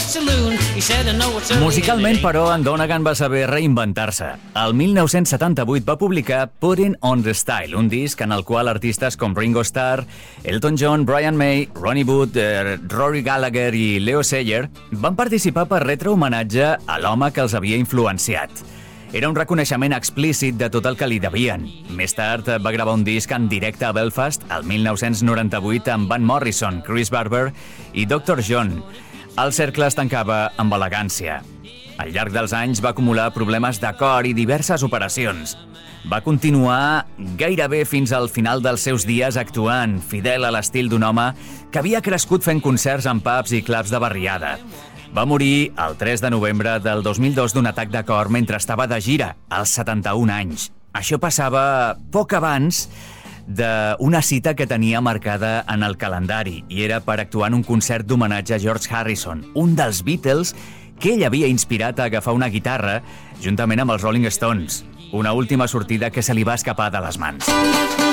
Musicalment, però, en Donegan va saber reinventar-se. El 1978 va publicar Putting on the Style, un disc en el qual artistes com Ringo Starr, Elton John, Brian May, Ronnie Wood, Rory Gallagher i Leo Sayer van participar per retre homenatge a l'home que els havia influenciat. Era un reconeixement explícit de tot el que li devien. Més tard va gravar un disc en directe a Belfast el 1998 amb Van Morrison, Chris Barber i Dr. John. El cercle es tancava amb elegància. Al llarg dels anys va acumular problemes de cor i diverses operacions. Va continuar gairebé fins al final dels seus dies actuant, fidel a l'estil d'un home que havia crescut fent concerts en pubs i clubs de barriada. Va morir el 3 de novembre del 2002 d'un atac de cor mentre estava de gira, als 71 anys. Això passava poc abans d'una cita que tenia marcada en el calendari i era per actuar en un concert d'homenatge a George Harrison, un dels Beatles que ell havia inspirat a agafar una guitarra juntament amb els Rolling Stones. Una última sortida que se li va escapar de les mans.